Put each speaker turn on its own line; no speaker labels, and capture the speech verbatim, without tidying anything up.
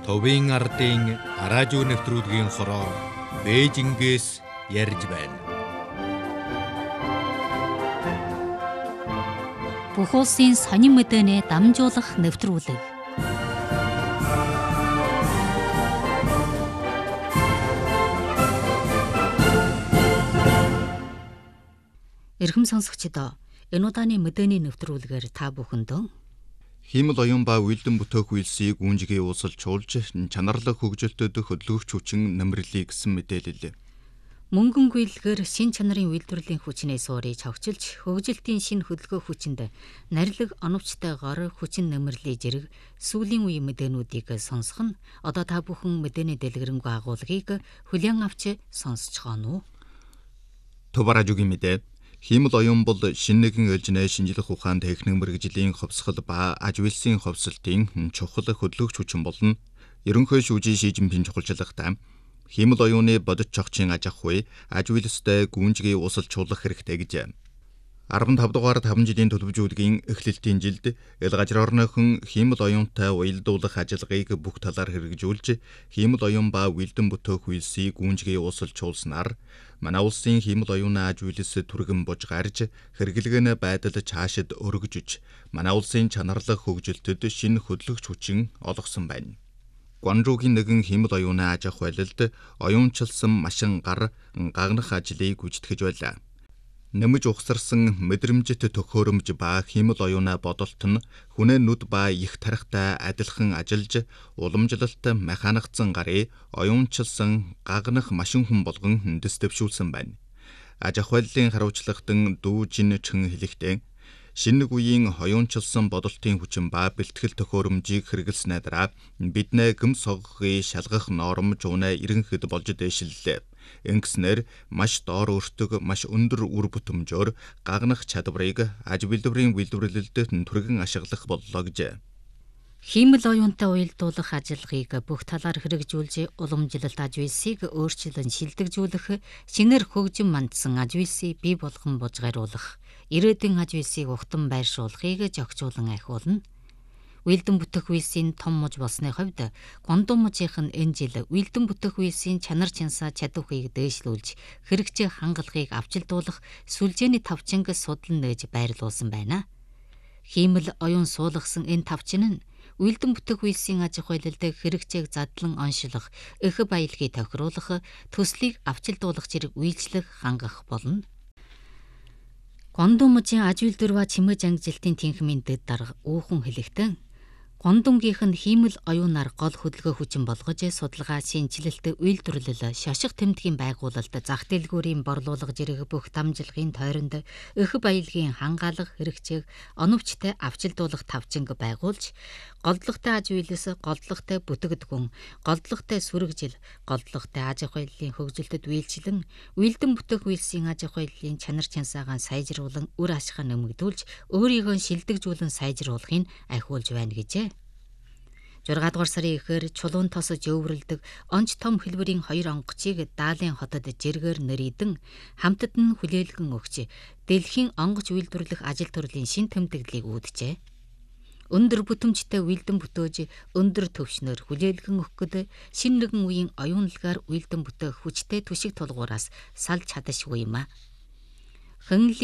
Товын ардын араажуу нэвтрүүлгийн хороо Бээжингээс ярьж байна.
Бүх улсын сонин мэдээний дамжуулах нэвтрүүлэг. Эрхэм сонсогчдоо, энэ удааны мэдээний нэвтрүүлгээр та бүхэндөө
Хиймэл оюун ба үйлдэн бүтээх үйлсийг гүнжигээ уусалж чуулж чанарлаг хөгжилтөд хөдөлгөх хүчин нэмэрлэе гэсэн мэдээлэл.
мөнгөн гүйлгээр шин чанарын үйлдвэрлэлийн хүчнээс уурыг хавчилж хөгжилтийн шин хөдөлгөөх хүчинд нарилэг оновчтой гор хүчин нэмэрлэе зэрэг сүүлийн үеийн мэдээнүүдийг сонсох нь одоо та бүхэн мэдээний дэлгэрэнгүй агуулгыг хүлээн авч сонсож байгаа нь.
Товаражугийн мэдээ. Хиймэл оюун бол шинэ нэгэн ээлжинэ шинжлэх ухаан техник мэргэжлийн ховсгол ба аж үйлсийн ховсолтын чухал хөдөлгөгч хүчин болно. Ерөнхий шүүжийн Ши Жинпин чухалчлагтай хиймэл оюуны бодит чогчийн аж ахуй аж үйлстэй гүнжгий усалж чуулгах хэрэгтэй гэж. арван тав дугаар таван жилийн төлөвжүүлгийн эхлэлтийн жилд эл газар орныхон хиймэл оюунтай уялдуулах ажиллагааг бүх талаар хэрэгжүүлж хиймэл оюун ба үйлдэн бүтээх үйлсийг гүнжгий усалж чуулснаар манай улсын хиймэл оюуны аж үйлс түргэн бож гарж хэрэглэгэн байдал цаашид өргөжж манай улсын чанарлах хөгжилтөд шинэ хөдөлгөгч хүчин олгосон байна. Гуанчжуугийн нэгэн хиймэл оюуны аж ахуйлалд оюунчилсан машин гар гагнах ажлыг гүйцэтгэж байлаа. Нэмж ухсарсан мэдрэмжит төхөөрөмж ба хиймэл оюуны бодолт нь хүнээ нүд ба их тарихтай адилхан ажиллаж уламжлалт механикцсан гарыг оюунчилсан гагнах машин хүн болгон дэс дэвшүүлсэн байна. Аж ахуйллын хариуцлагатан дүү жин чин хэлэхдээ шинэ үеийн оюунчилсан бодолтын хүчин ба бэлтгэл төхөөрөмжийг хэрэгэлснээр дараа биднээ гэм соггохыг шалгах норм жуунаа иргэнхэд болж дэшиллээ. Ингэснээр маш доор өртөг маш өндөр үр бүтэмжөөр гагнах чадварыг аж үйлдвэрийн үйлдвэрлэлд түргэн ашиглах боллоо гэж.
Хиймэл оюунтай уялдуулах ажиллагааг бүх талаар хэрэгжүүлж уламжлалт аж үйлсийг өөрчлөн шилдэгжүүлэх, шинээр хөгжин мандсан аж үйлсийг бий болгон бужгааруулах, ирээдүйн аж үйлсийг ухтан байршуулахыг зохицуулан ахиулна. Үйлдэн бүтээх үйлсийн том муж болсны хувьд Гуандун мужийнх нь энэ жил үйлдэн бүтээх үйлсийн чанар чансаа чадварыг дээшлүүлж хэрэгжих хангалтыг авчилдуулах сүлжээний тавчинг судлан нээж байрлуулсан байна. Хиймэл оюун суулгасан энэ тавчин нь үйлдэн бүтээх үйлсийн аж ахуйлалд хэрэгжээг задлан оншилох, их баялагийг тохируулах, төслийг авчилдуулах зэрэг үйлчлэх хангах болно. Гуандун мужийн аж үйлдвэр ба чимээж ангижилтын тэнхимийн дэд дарга уухан хэлэхдээ Гуандунгийнх нь хиймэл оюунаар гол хөдөлгөөх хүчин болгож судалгаа, шинжилэлт, үйлдвэрлэл, шоших тэмдгийн байгуулалт, зах дэлгүүрийн борлуулга зэрэг бүх дамжлагын тойронд их баялагын хангаалга хэрэгжээг оновчтой авчилдуулах тавчинг байгуулж, голдлоготой аж үйлс, голдлоготой бүтээгдэхүүн, голдлоготой сүрэгжил, голдлоготой аж ахуйллын хөгжилтөд үйлчлэн, үйлдэн бүтээх үйлсийн аж ахуйллын чанар чансаагаа сайжруулан, үр ашгаа нэмэгдүүлж, өөрийгөө шилдэгжүүлэн сайжруулахыг ахиулж байна гэжээ. зургаадугаар сарын эхээр чулуун тосож өвөрлөдөг онц том хэлбэрийн хоёр онгоцыг Даалын хотод жиргээр нэрийдэн хамтад нь хүлээлгэн өгч дэлхийн онгоц үйлдвэрлэх ажил төрлийн шин тэмдэглэлийг үүджээ. Өндөр бүтэмжтэй үйлдэн бүтөөж өндөр төвшнөр хүлээлгэн өгөхөд шин нэгэн үеийн оюунлагаар үйлдэн бүтээх хүчтэй түшиг тулгуураас салж чадашгүй юм а.